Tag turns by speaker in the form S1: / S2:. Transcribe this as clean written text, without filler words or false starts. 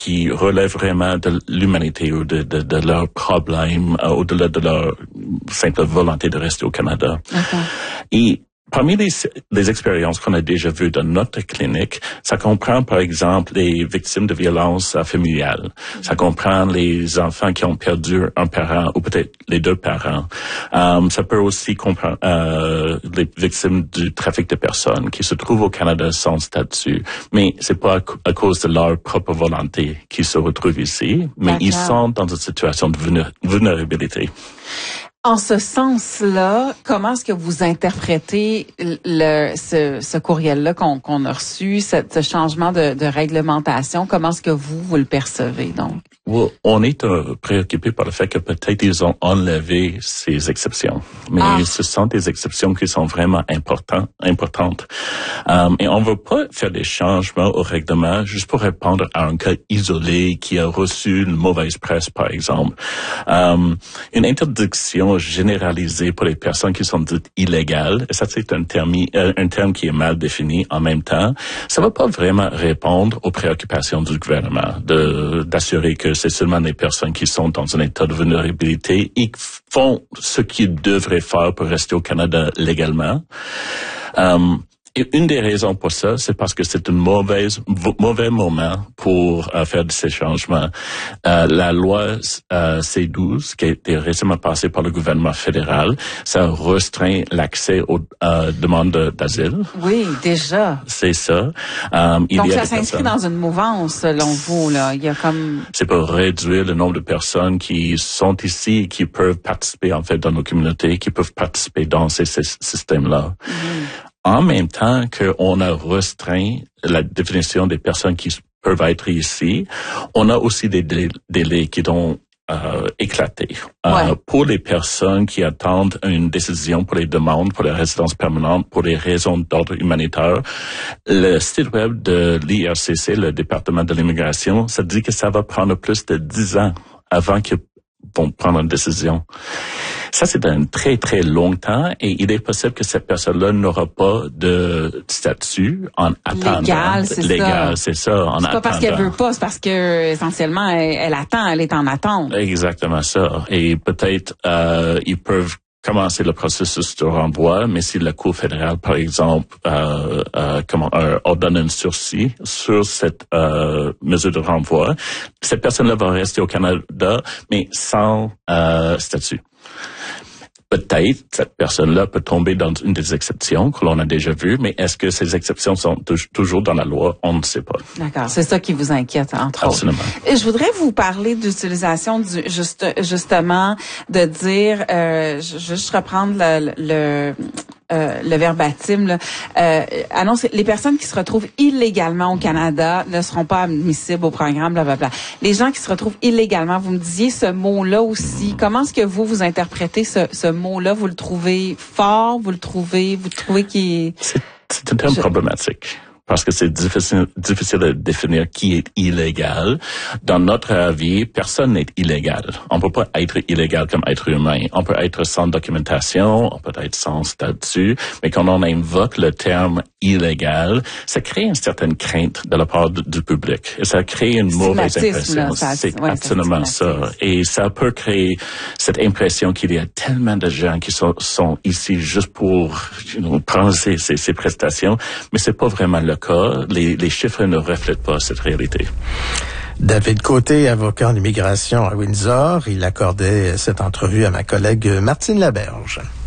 S1: qui relèvent vraiment de l'humanité ou de leurs problèmes, au-delà de leur simple volonté de rester au Canada.
S2: Okay.
S1: Et parmi les expériences qu'on a déjà vues dans notre clinique, ça comprend par exemple les victimes de violences familiales. Ça comprend les enfants qui ont perdu un parent ou peut-être les deux parents. Ça peut aussi comprendre les victimes du trafic de personnes qui se trouvent au Canada sans statut. Mais c'est pas à cause de leur propre volonté qu'ils se retrouvent ici, mais ils sont dans une situation de vulnérabilité.
S2: En ce sens-là, comment est-ce que vous interprétez ce courriel-là qu'on a reçu, ce changement de réglementation? Comment est-ce que vous le percevez, donc?
S1: On est préoccupé par le fait que peut-être ils ont enlevé ces exceptions. Mais ce sont des exceptions qui sont vraiment importantes. Et on ne veut pas faire des changements au règlement juste pour répondre à un cas isolé qui a reçu une mauvaise presse, par exemple. Une interdiction généralisée pour les personnes qui sont dites illégales, et ça c'est un terme qui est mal défini en même temps, ça va pas vraiment répondre aux préoccupations du gouvernement d'assurer que c'est seulement les personnes qui sont dans un état de vulnérabilité et qui font ce qu'ils devraient faire pour rester au Canada légalement. Et une des raisons pour ça, c'est parce que c'est un mauvais moment pour faire de ces changements. La loi C-12, qui a été récemment passée par le gouvernement fédéral, ça restreint l'accès aux demandes d'asile.
S2: Oui, déjà.
S1: C'est ça.
S2: Donc ça s'inscrit dans une mouvance, selon vous, là. Il y a comme...
S1: C'est pour réduire le nombre de personnes qui sont ici et qui peuvent participer, en fait, dans nos communautés, qui peuvent participer dans ces systèmes-là. En même temps qu'on a restreint la définition des personnes qui peuvent être ici, on a aussi des délais qui ont éclaté. Pour les personnes qui attendent une décision pour les demandes pour les résidences permanentes pour des raisons d'ordre humanitaire, le site web de l'IRCC, le département de l'immigration, ça dit que ça va prendre plus de 10 ans avant qu'ils vont prendre une décision. Ça, c'est un très, très long temps et il est possible que cette personne-là n'aura pas de statut en attendant.
S2: Légal,
S1: c'est ça.
S2: C'est pas parce qu'elle veut pas, c'est parce que, essentiellement, elle attend, elle est en attente.
S1: Exactement ça. Et peut-être, ils peuvent commencer le processus de renvoi, mais si la Cour fédérale, par exemple, ordonne un sursis sur cette mesure de renvoi, cette personne-là va rester au Canada, mais sans statut. Peut-être cette personne-là peut tomber dans une des exceptions que l'on a déjà vues, mais est-ce que ces exceptions sont toujours dans la loi? On ne sait pas.
S2: D'accord, c'est ça qui vous inquiète, entre
S1: Absolument.
S2: autres. Et je voudrais vous parler d'utilisation justement de dire, juste reprendre le verbatim, là, annonce les personnes qui se retrouvent illégalement au Canada ne seront pas admissibles au programme, blablabla. Les gens qui se retrouvent illégalement, vous me disiez ce mot-là aussi. Comment est-ce que vous interprétez ce mot-là? Vous le trouvez fort? Vous trouvez qu'il est...
S1: C'est un terme problématique. Parce que c'est difficile de définir qui est illégal. Dans notre avis, personne n'est illégal. On peut pas être illégal comme être humain. On peut être sans documentation, on peut être sans statut, mais quand on invoque le terme illégal, ça crée une certaine crainte de la part du public. Et ça crée une mauvaise impression. C'est absolument ça. Et ça peut créer cette impression qu'il y a tellement de gens qui sont ici juste pour prendre ces prestations, mais c'est pas vraiment le cas. Les chiffres ne reflètent pas cette réalité.
S3: David Côté, avocat en immigration à Windsor, il accordait cette entrevue à ma collègue Martine Laberge.